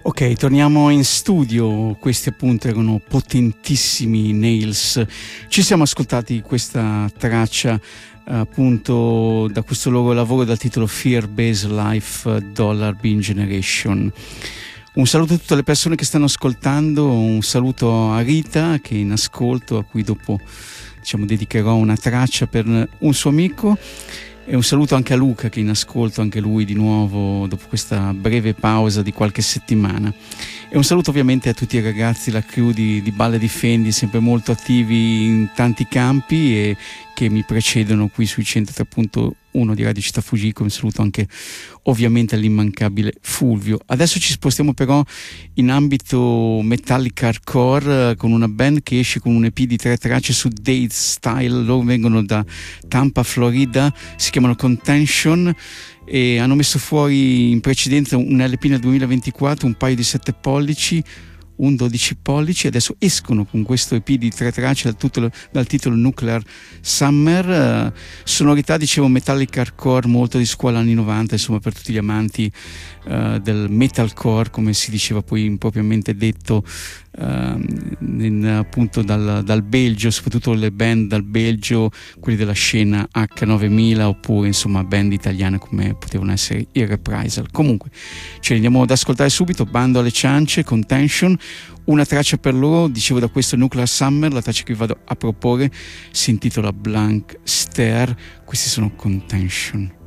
Ok, torniamo in studio. Questi appunto erano potentissimi Nails. Ci siamo ascoltati questa traccia appunto da questo loro lavoro dal titolo Fear Based Life Dollar Bean Generation. Un saluto a tutte le persone che stanno ascoltando, un saluto a Rita che è in ascolto, a cui dopo dedicherò una traccia per un suo amico. E un saluto anche a Luca che è in ascolto, anche lui di nuovo dopo questa breve pausa di qualche settimana. E un saluto ovviamente a tutti i ragazzi, la crew di Balle di Fendi, sempre molto attivi in tanti campi e che mi precedono qui sui 103.1 di Radio Città Fujiko. Un saluto anche ovviamente all'immancabile Fulvio. Adesso ci spostiamo però in ambito metallic hardcore con una band che esce con un EP di 3 tracce su Date Style. Loro vengono da Tampa, Florida, si chiamano Contention e hanno messo fuori in precedenza un LP nel 2024, un paio di 7 pollici, un 12 pollici. Adesso escono con questo EP di 3 tracce dal titolo Nuclear Summer. Sonorità, dicevo, metallic hardcore molto di scuola anni 90, insomma, per tutti gli amanti del metalcore, come si diceva poi impropriamente detto, appunto dal Belgio, soprattutto le band dal Belgio, quelli della scena H9000, oppure insomma band italiane come potevano essere i Reprisal. Comunque ci andiamo ad ascoltare subito Bando alle ciance, Contention, una traccia per loro, dicevo, da questo Nuclear Summer. La traccia che vi vado a proporre si intitola Blank Stare. Questi sono Contention.